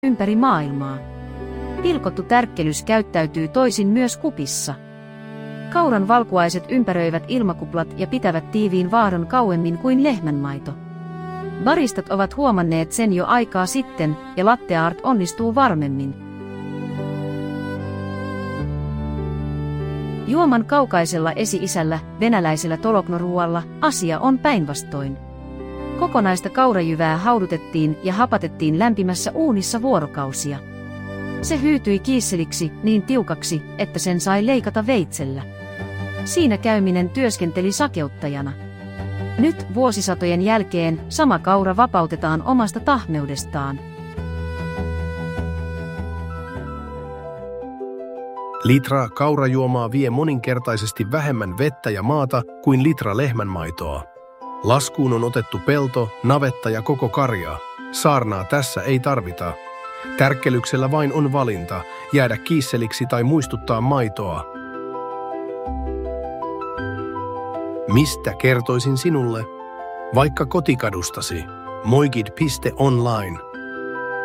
ympäri maailmaa. Pilkottu tärkkelys käyttäytyy toisin myös kupissa. Kauran valkuaiset ympäröivät ilmakuplat ja pitävät tiiviin vaaran kauemmin kuin lehmänmaito. Baristat ovat huomanneet sen jo aikaa sitten, ja latte art onnistuu varmemmin. Juoman kaukaisella esi-isällä, venäläisellä toloknoruualla, asia on päinvastoin. Kokonaista kaurajyvää haudutettiin ja hapatettiin lämpimässä uunissa vuorokausia. Se hyytyi kiisseliksi niin tiukaksi, että sen sai leikata veitsellä. Siinä käyminen työskenteli sakeuttajana. Nyt vuosisatojen jälkeen sama kaura vapautetaan omasta tahmeudestaan. Litra kaurajuomaa vie moninkertaisesti vähemmän vettä ja maata kuin litra lehmänmaitoa. Laskuun on otettu pelto, navetta ja koko karja. Saarnaa tässä ei tarvita. Tärkkelyksellä vain on valinta, jäädä kiisseliksi tai muistuttaa maitoa. Mistä kertoisin sinulle? Vaikka kotikadustasi. Moigid.online